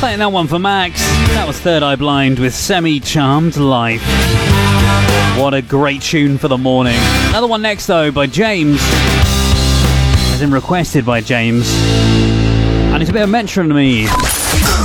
Playing that one for Max. That was Third Eye Blind with Semi-Charmed Life. What a great tune for the morning. Another one next though by James, as in requested by James, and it's a bit of Metro to me.